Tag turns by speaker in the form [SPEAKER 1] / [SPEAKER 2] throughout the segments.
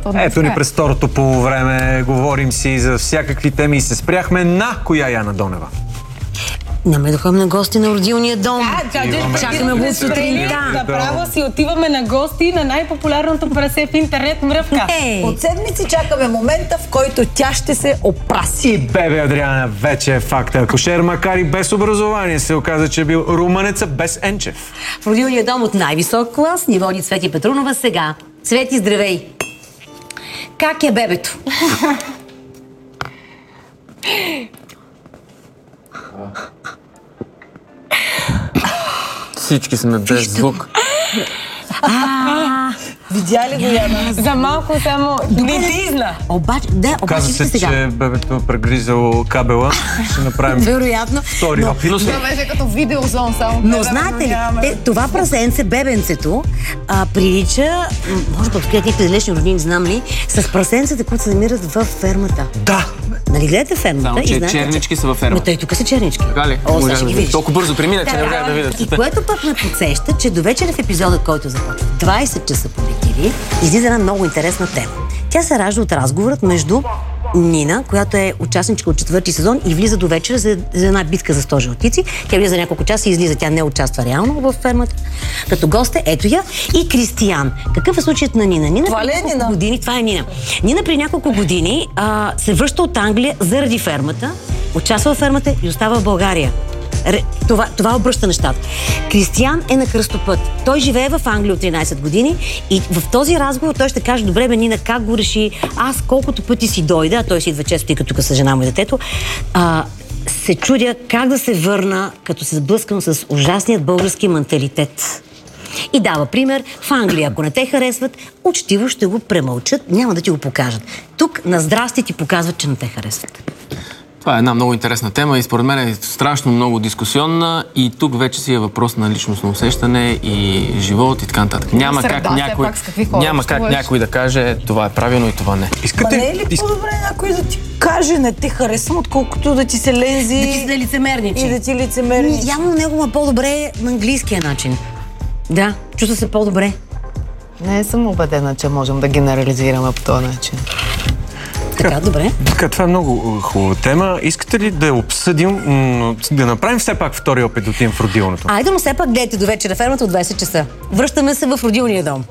[SPEAKER 1] второто днес.
[SPEAKER 2] Ето ни през второто полувреме. Говорим си за всякакви теми и се спряхме на коя Яна Донева?
[SPEAKER 3] Няма да ходим на гости на родилния дом. Чакаме го от сутринта.
[SPEAKER 1] Направо си отиваме на гости на най-популярното прасе в интернет Мръвка.
[SPEAKER 4] От седмици чакаме момента, в който тя ще се опраси.
[SPEAKER 2] И бебе Адриана вече е факт. Акушер, макар и без образование, се оказа, че е бил румънеца без Енчев.
[SPEAKER 3] В родилния дом от най-висок клас ни води Цвети Петрунова сега. Цвети, здравей! Как е бебето?
[SPEAKER 5] Всички сме без звук.
[SPEAKER 4] Видя ли го, Яна?
[SPEAKER 1] За малко само глитизна.
[SPEAKER 3] Обаче
[SPEAKER 2] Каза се,
[SPEAKER 3] сега.
[SPEAKER 2] че бебето прегризало кабела. Ще направим
[SPEAKER 3] Вероятно.
[SPEAKER 2] втори опит.
[SPEAKER 1] Това беше като видеозон само.
[SPEAKER 3] Но знаете ли, това прасенце, бебенцето, прилича, може да открият някакви далечни родини, не знам ли, с прасенцата, които се намират в фермата.
[SPEAKER 2] Да!
[SPEAKER 3] Нали гледате фермата?
[SPEAKER 5] Само, че чернички са във фермата.
[SPEAKER 3] Но тъй тук са чернички.
[SPEAKER 5] Така ли?
[SPEAKER 3] О, сега ще ги видиш.
[SPEAKER 5] Толкова бързо премина, че не можах да видя.
[SPEAKER 3] И което пък ме подсеща, че до вечера в епизода, който започва 20 часа по BTV, излиза една много интересна тема. Тя се ражда от разговорът между Нина, която е участничка от 4-ти сезон и влиза до вечера за една битка за 100 жълтици. Тя влиза за няколко часа и излиза. Тя не участва реално в фермата. Като гост ето я. И Кристиян. Какъв е случаят на Нина?
[SPEAKER 4] Това ли е Нина?
[SPEAKER 3] Години, това е Нина. Нина при няколко години се връща от Англия заради фермата, участва в фермата и остава в България. Това обръща нещата. Кристиян е на кръстопът. Той живее в Англия от 13 години и в този разговор той ще каже: добре, бе, Нина, как го реши? Аз колкото пъти си дойда, а той си идва често, тъй като тук са жена му и детето, се чудя как да се върна, като се сблъскам с ужасният български менталитет. И дава пример: в Англия, ако не те харесват, учтиво ще го премълчат, няма да ти го покажат. Тук на здрасти ти показват, че не те харесват.
[SPEAKER 5] Това е една много интересна тема и според мен е страшно много дискусионна и тук вече си е въпрос на личностно усещане и живот и така нататък. Няма как някой да каже това е правилно и това не.
[SPEAKER 4] Не е ли по-добре някой да ти каже не те харесвам, отколкото да ти се лензи
[SPEAKER 3] да ти да лицемерничи.
[SPEAKER 4] И да ти лицемерничи?
[SPEAKER 3] Явно него му е по-добре на английския начин. Да, чувства се по-добре.
[SPEAKER 6] Не съм убедена, че можем да генерализираме по този начин.
[SPEAKER 3] Така, добре.
[SPEAKER 2] Така, това е много хубава тема. Искате ли да я обсъдим, да направим все пак втори опит да отидем в родилното?
[SPEAKER 3] Айде, но все пак гледайте до вечера фермата от 20 часа. Връщаме се в родилния дом.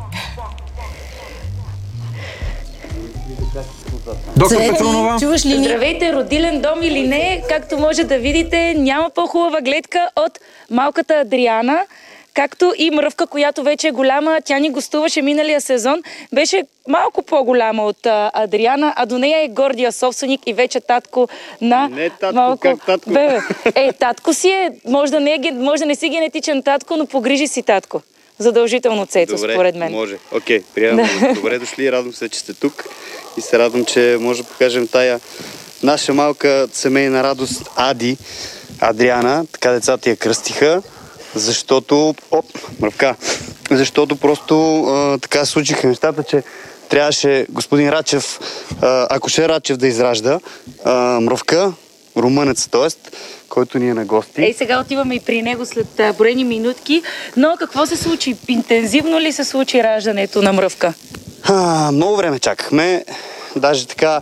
[SPEAKER 2] Доктор Петрунова.
[SPEAKER 3] Чуваш ли ни?
[SPEAKER 7] Здравейте, родилен дом или не, както може да видите, няма по-хубава гледка от малката Адриана, както и Мръвка, която вече е голяма. Тя ни гостуваше миналия сезон. Беше малко по-голяма от Адриана, а до нея е гордия собственик и вече татко на...
[SPEAKER 8] Не татко, как татко?
[SPEAKER 7] Бебе. Татко си е, може да не си генетичен татко, но погрижи си татко. Задължително, Цецо, според мен.
[SPEAKER 8] Може. Окей, приемам. Добре дошли, радвам се, че сте тук и се радвам, че може да покажем тая наша малка семейна радост Адриана. Така децата я кръстиха, защото... Мръвка! Защото просто така се случиха нещата, че трябваше господин Рачев, акушер Рачев да изражда Мръвка, румънец, т.е. който ни е на гости.
[SPEAKER 7] Сега отиваме и при него след броени минутки. Но какво се случи? Интензивно ли се случи раждането на Мръвка?
[SPEAKER 8] Много време чакахме. Даже така...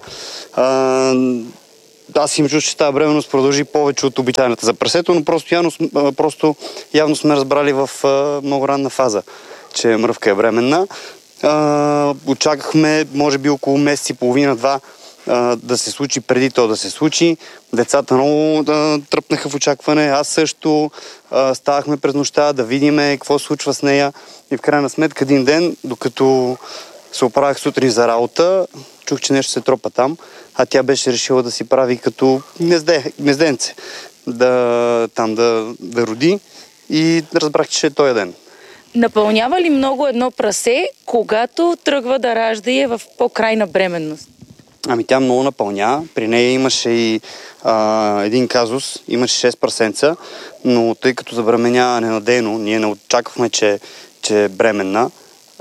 [SPEAKER 8] Аз им чуш, че тази бременност продължи повече от обичайната за прасето, но просто явно сме разбрали в много ранна фаза, че Мръвка е бременна. Очакахме, може би, около месец и половина-два да се случи преди то да се случи. Децата много тръпнаха в очакване. Аз също ставахме през нощта да видим какво се случва с нея. И в крайна сметка един ден, докато се оправях сутрин за работа, чух, че нещо се тропа там, а тя беше решила да си прави като гнезденце, да роди и разбрах, че ще е този ден.
[SPEAKER 7] Напълнява ли много едно прасе, когато тръгва да ражда и е в по-крайна бременност?
[SPEAKER 8] Тя много напълня. При нея имаше и един казус, имаше 6 прасенца, но тъй като забременява ненадейно, ние не очаквахме, че е бременна.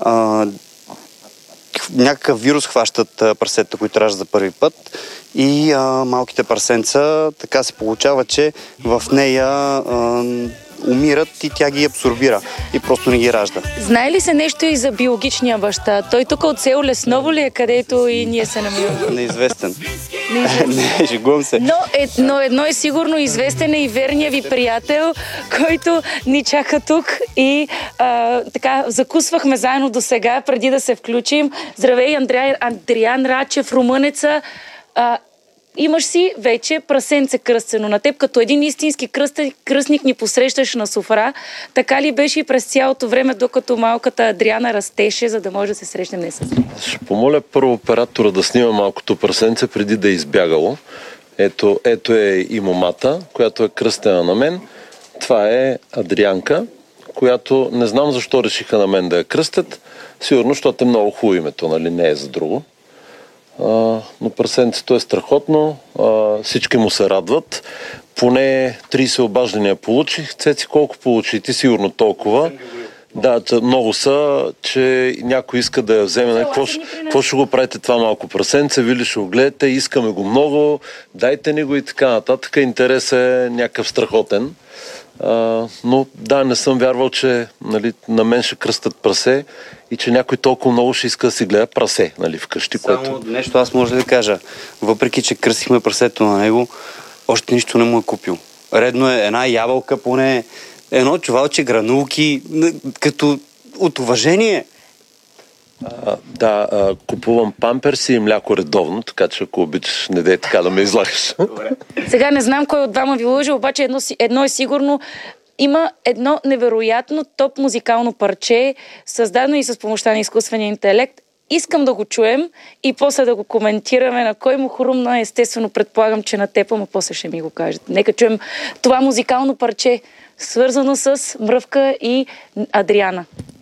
[SPEAKER 8] Някакъв вирус хващат прасета, които раждат за първи път и малките прасенца, така се получава, че в нея умират и тя ги абсорбира и просто не ги ражда.
[SPEAKER 7] Знае ли се нещо и за биологичния баща? Той тук от село Лесново ли е, където и ние се намираме?
[SPEAKER 8] Неизвестен. Не, шегувам се.
[SPEAKER 7] Но едно е сигурно, известен е и верният ви приятел, който ни чака тук и така закусвахме заедно до сега, преди да се включим. Здравей, Андриан Рачев, румънеца. Имаш си вече прасенце кръстено на теб, като един истински кръстник ни посрещаш на софра. Така ли беше и през цялото време, докато малката Адриана растеше, за да може да се срещнем не с нея?
[SPEAKER 9] Ще помоля първо оператора да снима малкото прасенце преди да е избягало. Ето е и момата, която е кръстена на мен. Това е Адрианка, която не знам защо решиха на мен да я кръстят. Сигурно, защото е много хубаво името, нали? Не е за друго. Но прасенцето е страхотно. Всички му се радват. Поне 30 обаждания получих. Цеци, колко получи? И ти сигурно толкова. Да, много са, че някой иска да я вземе. Какво ще го правите това малко прасенце? Вили ще го гледате, искаме го много, дайте ни го и така нататък. Интерес е някакъв страхотен. Но да, не съм вярвал, че нали, на мен ще кръстат прасе и че някой толкова много ще иска да си гледа прасе нали, вкъщи.
[SPEAKER 8] Само нещо аз може да кажа. Въпреки, че кръстихме прасето на него, още нищо не му е купил. Редно е една ябълка, поне едно чувалче гранулки, като от уважение.
[SPEAKER 9] Купувам памперси и мляко редовно, така че ако обичаш, не дей така да ме излагаш.
[SPEAKER 7] Сега не знам кой от двама ви лъжа, обаче едно е сигурно. Има едно невероятно топ музикално парче, създадено и с помощта на изкуствения интелект. Искам да го чуем и после да го коментираме на кой му хрумна. Естествено, предполагам, че на теб, но после ще ми го кажете. Нека чуем това музикално парче, свързано с Мръвка и Адриана.